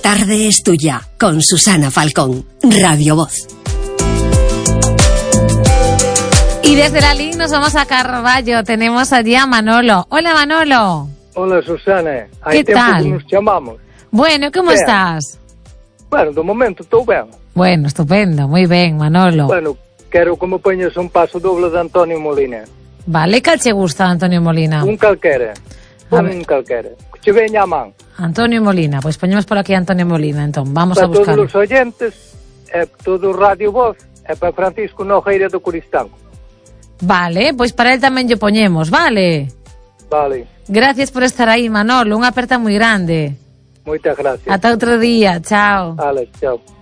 tarde es tuya, con Susana Falcón, Radio Voz. Y desde la línea nos vamos a Carballo. Tenemos allí a Manolo. Hola, Manolo. Hola, Susana. ¿Qué tal? Que nos chamamos. Bueno, ¿cómo estás? Bueno, de momento estou ben. Bueno, estupendo, moi ben, Manolo. Bueno, quero que me poñes un paso doble de Antonio Molina. Vale, cal che gusta Antonio Molina? Un calquera. Un calquera. Que che veña a man. Antonio Molina, pois poñemos por aquí a Antonio Molina, entón, vamos a buscar. Para todos os oyentes, todo Radio Voz, e para Francisco Nogueira do Coristanco. Vale, pois para él tamén lle poñemos, vale? Vale. Gracias por estar aí, Manolo, unha aperta moi grande. Moitas gracias. Ata outro día, chao. Vale, chao.